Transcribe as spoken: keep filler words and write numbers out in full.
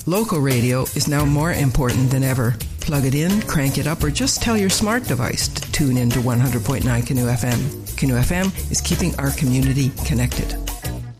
Local radio is now more important than ever. Plug it in, crank it up, or just tell your smart device to tune in to one hundred point nine Canoe F M. Canoe F M is keeping our community connected.